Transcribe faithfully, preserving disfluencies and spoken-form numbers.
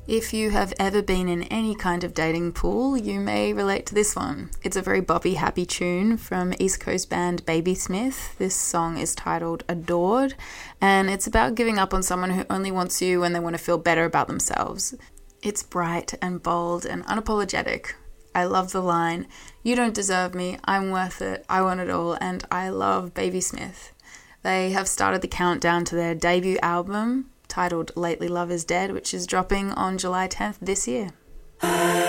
If you have ever been in any kind of dating pool, you may relate to this one. It's a very boppy, happy tune from East Coast band Babysmith. This song is titled Adored, and it's about giving up on someone who only wants you when they want to feel better about themselves. It's bright and bold and unapologetic. I love the line, "You don't deserve me, I'm worth it, I want it all," and I love Babysmith. They have started the countdown to their debut album, titled Lately Love Is Dead, which is dropping on July tenth this year.